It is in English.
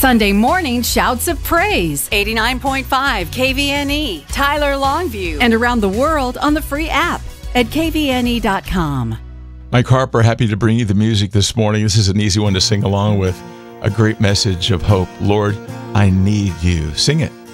Sunday morning shouts of praise. 89.5 KVNE, Tyler Longview. And around the world on the free app at kvne.com. Mike Harper, happy to bring you the music this morning. This is an easy one to sing along with. A great message of hope. Lord, I need you. Sing it.